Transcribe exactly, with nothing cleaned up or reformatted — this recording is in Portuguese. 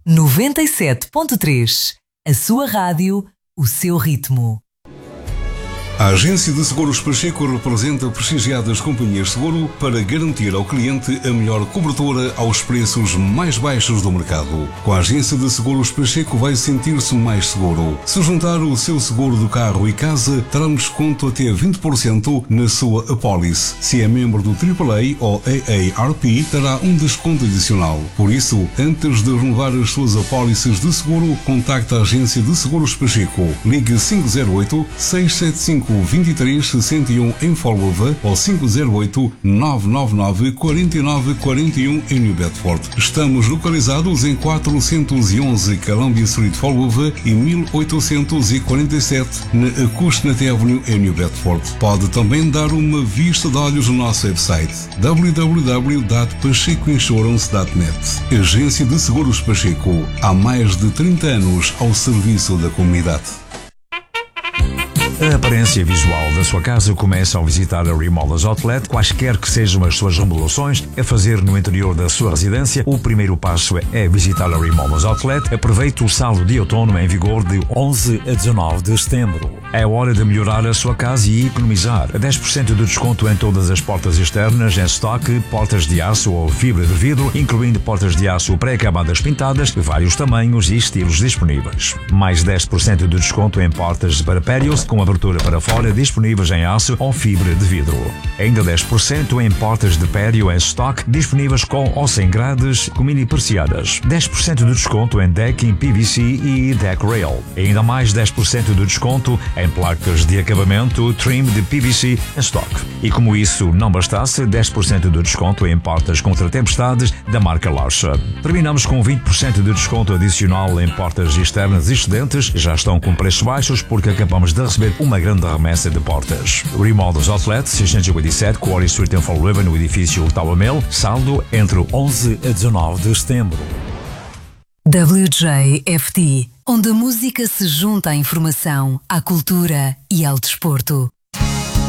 noventa e sete ponto três. A sua rádio, o seu ritmo. A Agência de Seguros Pacheco representa prestigiadas companhias de seguro para garantir ao cliente a melhor cobertura aos preços mais baixos do mercado. Com a Agência de Seguros Pacheco vai sentir-se mais seguro. Se juntar o seu seguro do carro e casa, terá um desconto até vinte por cento na sua apólice. Se é membro do triplo A ou A A R P, terá um desconto adicional. Por isso, antes de renovar as suas apólices de seguro, contacte a Agência de Seguros Pacheco. Ligue cinco zero oito, seis sete cinco, vinte e três sessenta e um em Folgova ou cinco zero oito, nove nove nove, quatro nove quatro um em New Bedford. Estamos localizados em quatrocentos e onze Columbia Street, Folgova e mil oitocentos e quarenta e sete na Acushnet Avenue em New Bedford. Pode também dar uma vista de olhos no nosso website w w w ponto pacheco insurance ponto net. Agência de Seguros Pacheco, há mais de trinta anos ao serviço da comunidade. A aparência visual da sua casa começa ao visitar a Remodels Outlet. Quaisquer que sejam as suas remodelações a fazer no interior da sua residência, o primeiro passo é visitar a Remodels Outlet. Aproveite o saldo de outono em vigor de onze a dezanove de setembro. É hora de melhorar a sua casa e economizar. dez por cento de desconto em todas as portas externas em estoque, portas de aço ou fibra de vidro, incluindo portas de aço pré-acabadas pintadas, vários tamanhos e estilos disponíveis. Mais dez por cento de desconto em portas para patios com abertura para fora disponíveis em aço ou fibra de vidro. Ainda dez por cento em portas de patio em estoque disponíveis com ou sem grades com mini persiadas. dez por cento de desconto em decking P V C e deck rail. Ainda mais dez por cento de desconto em placas de acabamento trim de P V C em estoque. E como isso não bastasse, dez por cento de desconto em portas contra tempestades da marca Larsa. Terminamos com vinte por cento de desconto adicional em portas externas excedentes. Já estão com preços baixos porque acabamos de receber uma grande remessa de portas. Remodels Outlet, seiscentos e oitenta e sete Quarry Street em Fall River, no edifício Tower Mill. Saldo entre onze a dezanove de setembro. W J F T, onde a música se junta à informação, à cultura e ao desporto.